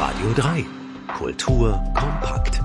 Radio 3. Kultur kompakt.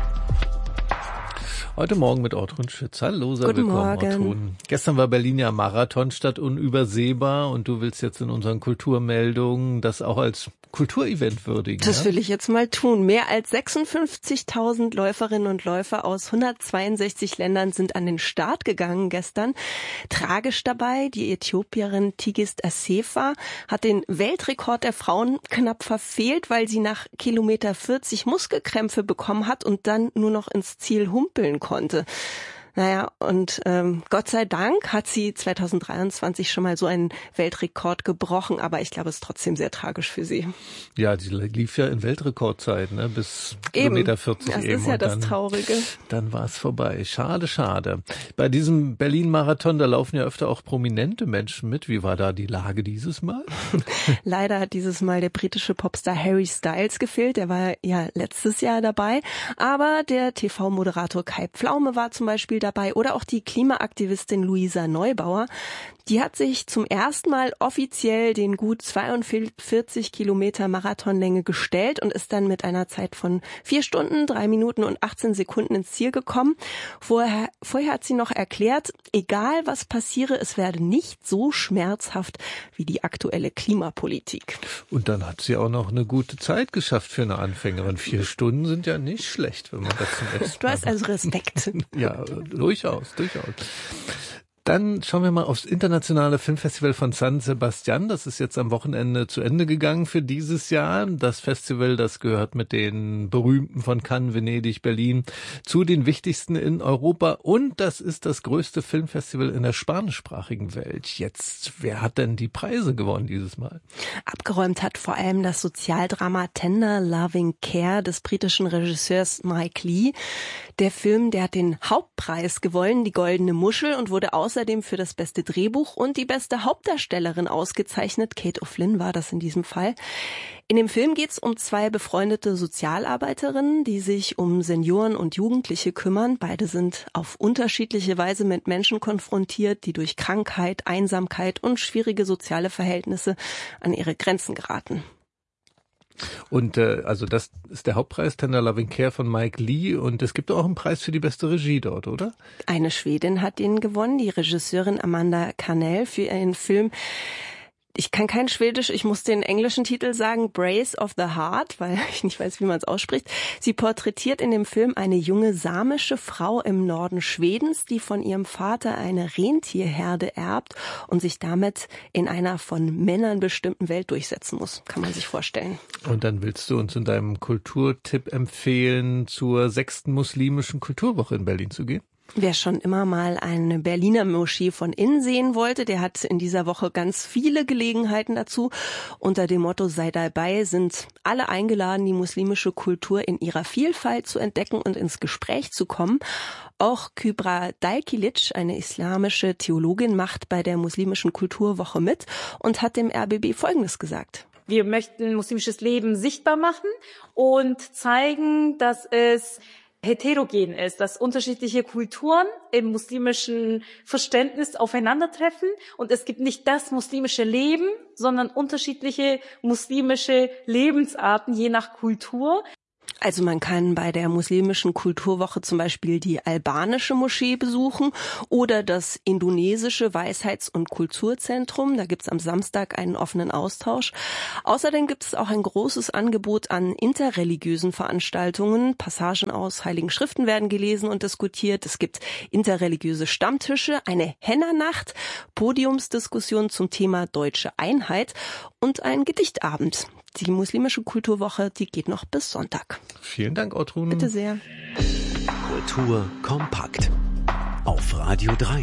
Heute Morgen mit Ortrun Schütz. Hallo, sehr Guten willkommen, Morgen. Ortrun. Gestern war Berlin ja Marathonstadt, unübersehbar, und du willst jetzt in unseren Kulturmeldungen das auch als Kulturevent würdigen. Das will ich jetzt mal tun. Mehr als 56.000 Läuferinnen und Läufer aus 162 Ländern sind an den Start gegangen gestern. Tragisch dabei, die Äthiopierin Tigist Assefa hat den Weltrekord der Frauen knapp verfehlt, weil sie nach Kilometer 40 Muskelkrämpfe bekommen hat und dann nur noch ins Ziel humpeln konnte. Naja, und Gott sei Dank hat sie 2023 schon mal so einen Weltrekord gebrochen, aber ich glaube, es ist trotzdem sehr tragisch für sie. Ja, die lief ja in Weltrekordzeit, ne, bis Kilometer 40 das eben. Das ist ja das Traurige. Dann war es vorbei. Schade, schade. Bei diesem Berlin-Marathon, da laufen ja öfter auch prominente Menschen mit. Wie war da die Lage dieses Mal? Leider hat dieses Mal der britische Popstar Harry Styles gefehlt. Der war ja letztes Jahr dabei. Aber der TV-Moderator Kai Pflaume war zum Beispiel dabei oder auch die Klimaaktivistin Luisa Neubauer. Die hat sich zum ersten Mal offiziell den gut 42 Kilometer Marathonlänge gestellt und ist dann mit einer Zeit von 4 Stunden, 3 Minuten und 18 Sekunden ins Ziel gekommen. Vorher hat sie noch erklärt, egal was passiere, es werde nicht so schmerzhaft wie die aktuelle Klimapolitik. Und dann hat sie auch noch eine gute Zeit geschafft für eine Anfängerin. 4 Stunden sind ja nicht schlecht, wenn man das zum ersten Mal. Du hast also Respekt. Ja, durchaus. Dann schauen wir mal aufs internationale Filmfestival von San Sebastián. Das ist jetzt am Wochenende zu Ende gegangen für dieses Jahr. Das Festival, das gehört mit den berühmten von Cannes, Venedig, Berlin zu den wichtigsten in Europa. Und das ist das größte Filmfestival in der spanischsprachigen Welt. Jetzt, wer hat denn die Preise gewonnen dieses Mal? Abgeräumt hat vor allem das Sozialdrama Tender Loving Care des britischen Regisseurs Mike Leigh. Der Film, der hat den Hauptpreis gewonnen, die Goldene Muschel, und wurde außerdem für das beste Drehbuch und die beste Hauptdarstellerin ausgezeichnet. Kate O'Flynn war das in diesem Fall. In dem Film geht's um 2 befreundete Sozialarbeiterinnen, die sich um Senioren und Jugendliche kümmern. Beide sind auf unterschiedliche Weise mit Menschen konfrontiert, die durch Krankheit, Einsamkeit und schwierige soziale Verhältnisse an ihre Grenzen geraten. Und also das ist der Hauptpreis, Tender Loving Care von Mike Leigh, und es gibt auch einen Preis für die beste Regie dort, oder? Eine Schwedin hat ihn gewonnen, die Regisseurin Amanda Karnell, für ihren Film. Ich kann kein Schwedisch, ich muss den englischen Titel sagen, Brace of the Heart, weil ich nicht weiß, wie man es ausspricht. Sie porträtiert in dem Film eine junge samische Frau im Norden Schwedens, die von ihrem Vater eine Rentierherde erbt und sich damit in einer von Männern bestimmten Welt durchsetzen muss. Kann man sich vorstellen. Und dann willst du uns in deinem Kulturtipp empfehlen, zur 6. muslimischen Kulturwoche in Berlin zu gehen? Wer schon immer mal eine Berliner Moschee von innen sehen wollte, der hat in dieser Woche ganz viele Gelegenheiten dazu. Unter dem Motto Sei dabei sind alle eingeladen, die muslimische Kultur in ihrer Vielfalt zu entdecken und ins Gespräch zu kommen. Auch Kübra Dalkilic, eine islamische Theologin, macht bei der muslimischen Kulturwoche mit und hat dem RBB Folgendes gesagt. Wir möchten muslimisches Leben sichtbar machen und zeigen, dass es heterogen ist, dass unterschiedliche Kulturen im muslimischen Verständnis aufeinandertreffen, und es gibt nicht das muslimische Leben, sondern unterschiedliche muslimische Lebensarten je nach Kultur. Also man kann bei der muslimischen Kulturwoche zum Beispiel die albanische Moschee besuchen oder das indonesische Weisheits- und Kulturzentrum. Da gibt's am Samstag einen offenen Austausch. Außerdem gibt es auch ein großes Angebot an interreligiösen Veranstaltungen. Passagen aus Heiligen Schriften werden gelesen und diskutiert. Es gibt interreligiöse Stammtische, eine Henna-Nacht, Podiumsdiskussionen zum Thema deutsche Einheit und einen Gedichtabend. Die muslimische Kulturwoche, die geht noch bis Sonntag. Vielen Dank, Ortrun. Bitte sehr. Kultur kompakt. Auf Radio 3.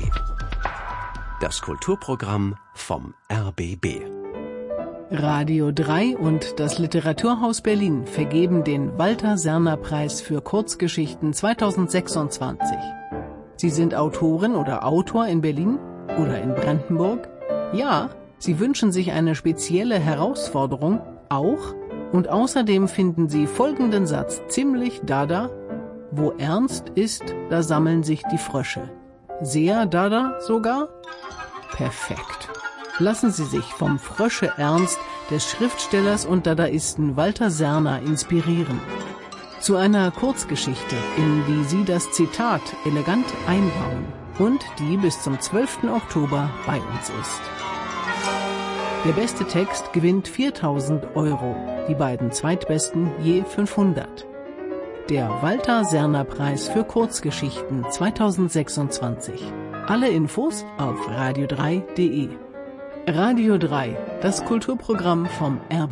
Das Kulturprogramm vom RBB. Radio 3 und das Literaturhaus Berlin vergeben den Walter-Serner-Preis für Kurzgeschichten 2026. Sie sind Autorin oder Autor in Berlin oder in Brandenburg? Ja, Sie wünschen sich eine spezielle Herausforderung auch, und außerdem finden Sie folgenden Satz ziemlich dada: Wo ernst ist, da sammeln sich die Frösche. Sehr dada sogar? Perfekt. Lassen Sie sich vom Frösche-Ernst des Schriftstellers und Dadaisten Walter Serner inspirieren. Zu einer Kurzgeschichte, in die Sie das Zitat elegant einbauen und die bis zum 12. Oktober bei uns ist. Der beste Text gewinnt 4.000 €, die beiden zweitbesten je 500. Der Walter Serner Preis für Kurzgeschichten 2026. Alle Infos auf radio3.de. Radio 3, das Kulturprogramm vom RBB.